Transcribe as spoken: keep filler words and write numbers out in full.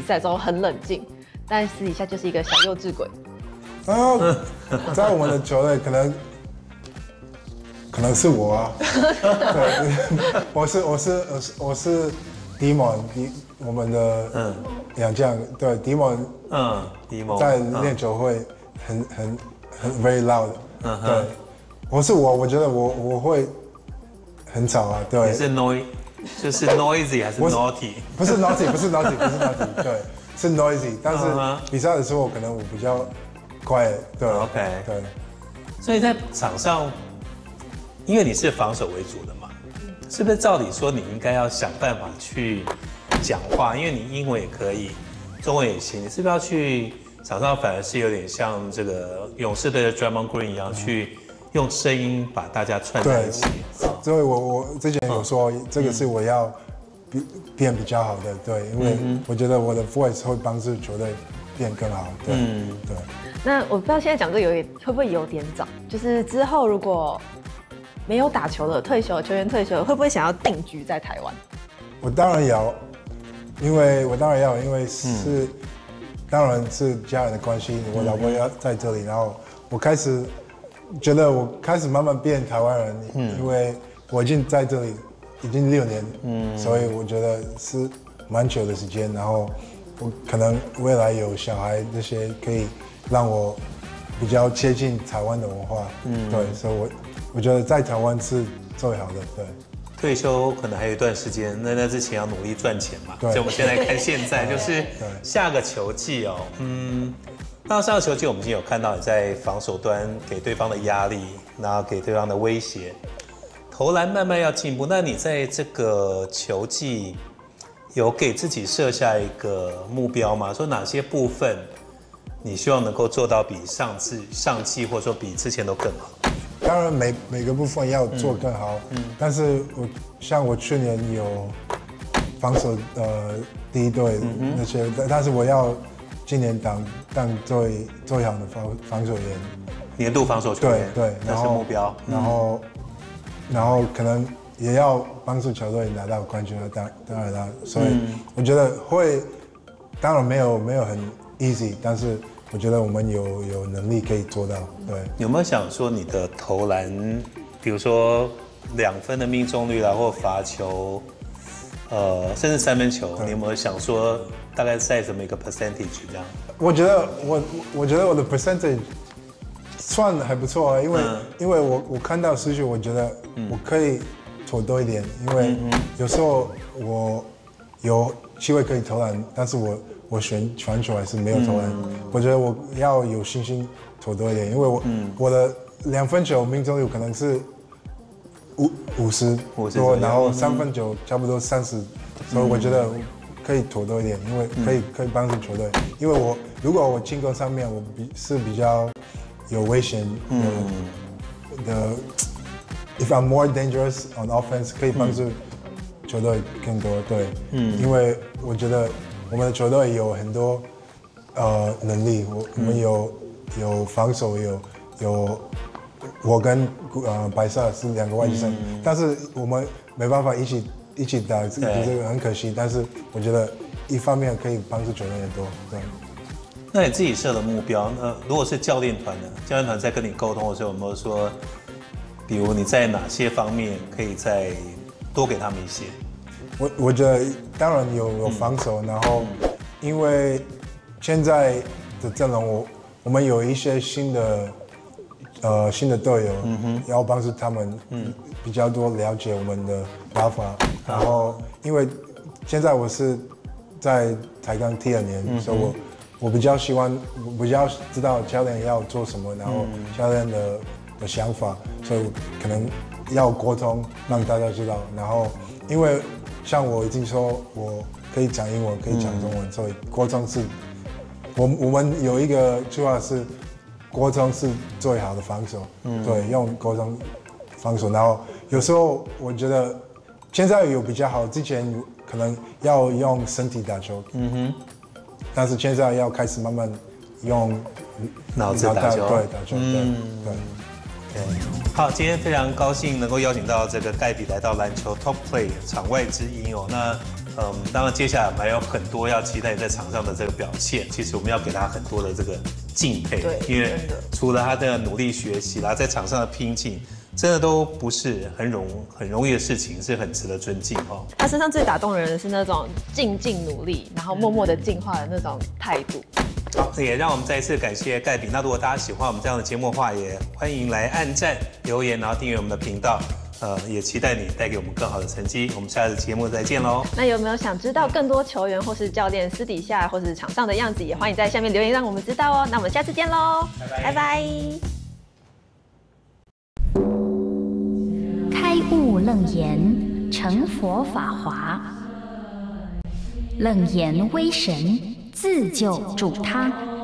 赛的时候很冷静，但私底下就是一个小幼稚鬼。 然后在我们的球队可能可能是我啊，对，我是我是我是我是迪蒙迪我们的嗯洋将，对迪蒙嗯迪蒙在练球会很很很 very loud， 嗯对，我是我我觉得我我会很吵啊，对， 你是 noisy 就是 noisy 还是 naughty？ 不是 naughty 不是 naughty 不是 naughty， 对，是 noisy， 但是比赛的时候可能我比较quiet，对 ，OK， 对， 所以在场上，因为你是防守为主的嘛，是不是照理说你应该要想办法去讲话？因为你英文也可以，中文也行，你是不是要去场上反而是有点像这个勇士队的 Draymond Green 一样，去用声音把大家串在一起？ 所以我我之前有说，这个是我要变变比较好的，对，因为我觉得我的 voice 会帮助球队变更好，对，嗯、对。 那我不知道现在讲这个有点会不会有点早？就是之后如果没有打球的退休球员退休，会不会想要定居在台湾？ 我当然要，因为我当然要，因为是、嗯、当然是家人的关系，我老婆要在这里，然后我开始觉得我开始慢慢变台湾人，嗯、因为我已经在这里已经六年，嗯，所以我觉得是蛮久的时间，然后我可能未来有小孩这些可以让我比较接近台湾的文化，嗯，对，所以我我觉得在台湾是最好的，对。 退休可能还有一段时间，那那之前要努力赚钱嘛。所以我们先来看现在，就是下个球季哦，嗯，那上个球季我们已经有看到你在防守端给对方的压力，然后给对方的威胁，投篮慢慢要进步。那你在这个球季有给自己设下一个目标吗？说哪些部分你希望能够做到比上次、上季或者说比之前都更好？ 当然每每个部分要做更好，嗯，但是我像我去年有防守呃第一队那些，嗯、但是我要今年当当最最好的防防守员， 年度防守球员， 对对， 那是目标， 然后、嗯、然后可能也要帮助球队拿到冠军了，当当然了，所以我觉得会，当然没有没有很 easy， 但是。我觉得我们有有能力可以做到，对。 有没有想说你的投篮，比如说两分的命中率啦，或罚球，呃，甚至三分球，你有没有想说大概在什么一个 percentage 这样？ 我觉得我我觉得我的 percentage 算还不错啊，因为、嗯、因为我我看到数据，我觉得我可以投多一点，因为有时候我有机会可以投篮，但是我。我选传球还是没有投篮，嗯、我觉得我要有信心投多一点，因为我、嗯、我的两分球命中率可能是五五十多，然后三分球差不多三十、嗯，所以我觉得可以投多一点，因为可以、嗯、可以帮助球队，因为我如果我进攻上面我比是比较有危险的、嗯、的 ，if I'm more dangerous on offense， 可以帮助球队更多，对，嗯，因为我觉得。我们的球队有很多呃能力，我我们有有防守，有有我跟呃白萨是两个外籍生，嗯、但是我们没办法一起一起打，这个很可惜。但是我觉得一方面可以帮助球队很多，对。 那你自己设的目标，那如果是教练团呢？教练团在跟你沟通的时候，有没有说，比如你在哪些方面可以再多给他们一些？ 我我觉得当然有有防守，嗯、然后因为现在的阵容，我我们有一些新的呃新的队友，嗯、要帮助他们比较多了解我们的打法。嗯、然后因为现在我是在台钢踢二年，嗯、所以我我比较喜欢，我比较知道教练要做什么，然后教练的的想法，所以可能要沟通让大家知道。然后因为像我已经说，我可以讲英文，可以讲中文，嗯、所以国中是，我我们有一个句话是，国中是最好的防守，嗯、对，用国中防守。然后有时候我觉得现在有比较好，之前可能要用身体打球，嗯哼，但是现在要开始慢慢用脑子打球， 对，打球，嗯、对对。 Okay. 好，今天非常高兴能够邀请到这个盖比来到篮球 Talk Play 场外之音哦。那嗯，当然接下来还有很多要期待你在场上的这个表现。其实我们要给他很多的这个敬佩， 对， 因为除了他的努力学习啦，在场上的拼劲，真的都不是很容很容易的事情，是很值得尊敬哦。 他身上最打动人的是那种静静努力，然后默默的进化的那种态度。 好，也让我们再一次感谢盖比。那如果大家喜欢我们这样的节目的话，也欢迎来按赞、留言，然后订阅我们的频道。呃，也期待你带给我们更好的成绩。我们下次节目再见喽。 那有没有想知道更多球员或是教练私底下或是场上的样子，也欢迎在下面留言让我们知道哦。那我们下次见喽，拜拜。拜拜。 开悟楞严，成佛法华。楞严威神，自救主他。